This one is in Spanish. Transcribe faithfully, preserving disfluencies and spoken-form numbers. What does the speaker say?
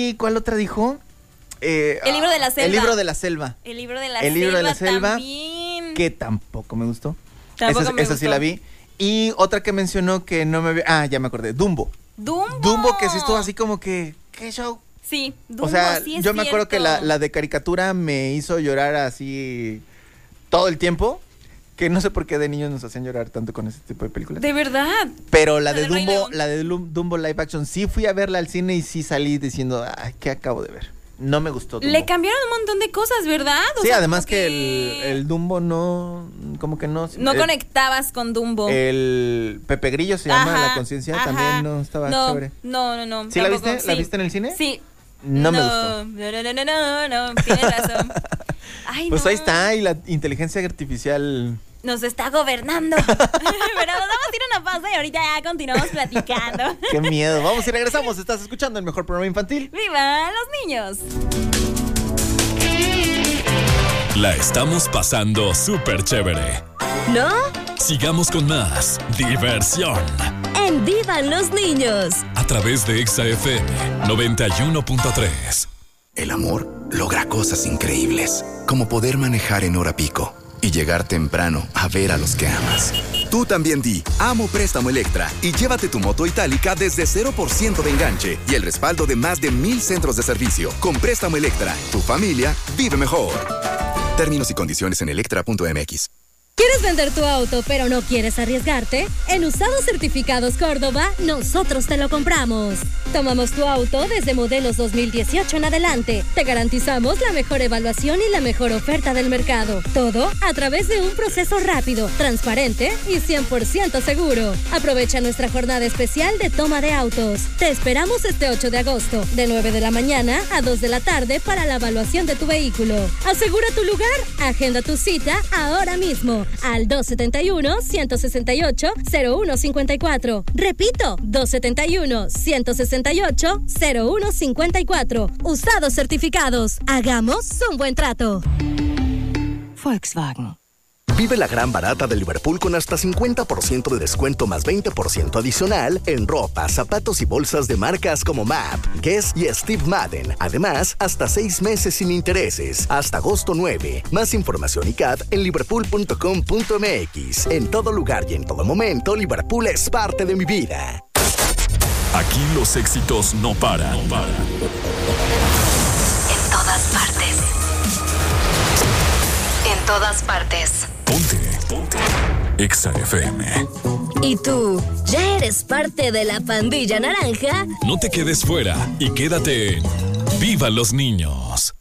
¿Y cuál otra dijo? Eh, el libro de la selva. El libro de la selva. El libro de la el selva. libro de la selva. También. Que tampoco me gustó. Tampoco esa me esa gustó. sí la vi. Y otra que mencionó que no me había... Ah, ya me acordé. Dumbo. Dumbo. Dumbo que sí estuvo así como que... ¿Qué show? Sí, Dumbo, o sea, sí es yo me cierto. acuerdo que la, la de caricatura me hizo llorar así todo el tiempo. Que no sé por qué de niños nos hacen llorar tanto con ese tipo de películas. De verdad. Pero la La de del Rey Dumbo, León. la de Lum- Dumbo live action, sí fui a verla al cine y sí salí diciendo, ay, ¿qué acabo de ver? No me gustó Dumbo. Le cambiaron un montón de cosas, ¿verdad? O Sí, sea, además como que, el, el Dumbo no, como que no... No el, conectabas con Dumbo. El Pepe Grillo se llama, Ajá, La Conciencia, ajá. también no estaba no, chévere. No, no, no. ¿Sí la tampoco, viste? ¿La sí. viste en el cine? Sí. No, me gustó. No, no, no, no, no, no, tienes razón. Ay, Pues no. ahí está, y la inteligencia artificial... Nos está gobernando. Pero nos vamos a ir a una pausa y ahorita ya continuamos platicando. Qué miedo. Vamos y regresamos. Estás escuchando el mejor programa infantil. ¡Viva los niños! La estamos pasando súper chévere. ¿No? Sigamos con más diversión En Vivan los Niños. a través de Exa F M noventa y uno punto tres. El amor logra cosas increíbles, como poder manejar en hora pico y llegar temprano a ver a los que amas. Tú también di Amo Préstamo Electra y llévate tu moto itálica desde cero por ciento de enganche y el respaldo de más de mil centros de servicio. Con Préstamo Electra, tu familia vive mejor. Términos y condiciones en electra punto m x. ¿Quieres vender tu auto pero no quieres arriesgarte? En Usados Certificados Córdoba, nosotros te lo compramos. Tomamos tu auto desde modelos dos mil dieciocho en adelante. Te garantizamos la mejor evaluación y la mejor oferta del mercado. Todo a través de un proceso rápido, transparente y cien por ciento seguro. Aprovecha nuestra jornada especial de toma de autos. Te esperamos este ocho de agosto, de nueve de la mañana a dos de la tarde para la evaluación de tu vehículo. Asegura tu lugar, agenda tu cita ahora mismo al dos siete uno, uno seis ocho, cero uno cinco cuatro. Repito, dos siete uno, uno seis ocho, cero uno cinco cuatro. Usados Certificados. Hagamos un buen trato. Volkswagen. Vive la gran barata de Liverpool con hasta cincuenta por ciento de descuento más veinte por ciento adicional en ropa, zapatos y bolsas de marcas como Map, Guess y Steve Madden. Además, hasta seis meses sin intereses, hasta agosto nueve. Más información y C A D en liverpool punto com punto m x. En todo lugar y en todo momento, Liverpool es parte de mi vida. Aquí los éxitos no paran. No paran. En todas partes. En todas partes. Ponte, ponte. Exa F M. ¿Y tú, ya eres parte de la pandilla naranja? No te quedes fuera y quédate en Viva los Niños.